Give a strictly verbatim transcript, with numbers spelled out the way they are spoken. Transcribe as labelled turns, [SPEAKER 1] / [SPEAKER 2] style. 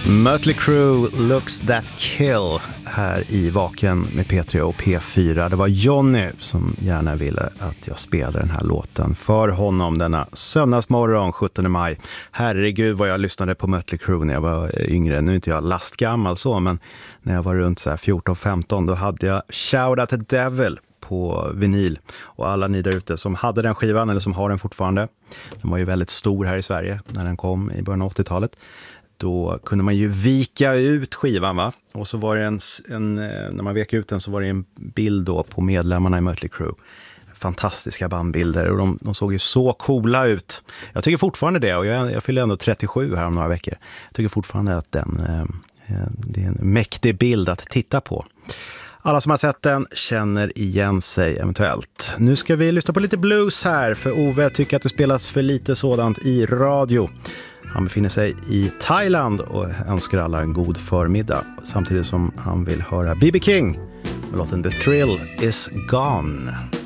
[SPEAKER 1] Mötley Crüe, Looks That Kill här i Vaken med P tre och P fyra. Det var Johnny som gärna ville att jag spelade den här låten för honom denna söndagsmorgon sjuttonde maj. Herregud vad jag lyssnade på Mötley Crüe när jag var yngre. Nu är inte jag lastgammal så, men när jag var runt så här fjorton femton då hade jag Shout at the Devil på vinyl. Och alla ni där ute som hade den skivan eller som har den fortfarande, den var ju väldigt stor här i Sverige när den kom i början av åttiotalet. Då kunde man ju vika ut skivan, va? Och så var det en, en när man vek ut den så var det en bild då på medlemmarna i Mötley Crüe. Fantastiska bandbilder och de, de såg ju så coola ut. Jag tycker fortfarande det, och jag, jag fyller ändå trettiosju här om några veckor. Jag tycker fortfarande att den, eh, det är en mäktig bild att titta på. Alla som har sett den känner igen sig eventuellt. Nu ska vi lyssna på lite blues här, för Ove tycker att det spelas för lite sådant i radio. Han befinner sig i Thailand och önskar alla en god förmiddag, samtidigt som han vill höra B B King med låten The Thrill Is Gone.